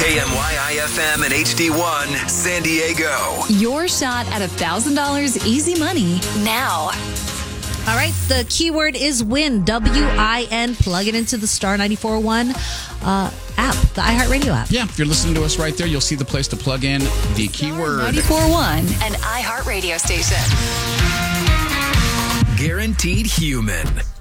KMYI-FM and HD1 San Diego. Your shot at $1,000 easy money now. All right, the keyword is win. WIN. Plug it into the Star 94.1 app, the iHeartRadio app. Yeah, if you're listening to us right there, you'll see the place to plug in the keyword. 94.1, an iHeartRadio station. Guaranteed human.